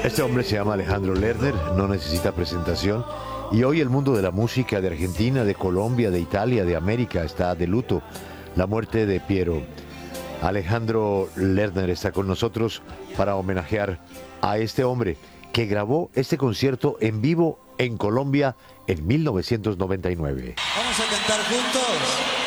Este hombre se llama Alejandro Lerner, no necesita presentación. Y hoy el mundo de la música de Argentina, de Colombia, de Italia, de América está de luto. La muerte de Piero. Alejandro Lerner está con nosotros para homenajear a este hombre que grabó este concierto en vivo en Colombia en 1999. Vamos a cantar juntos.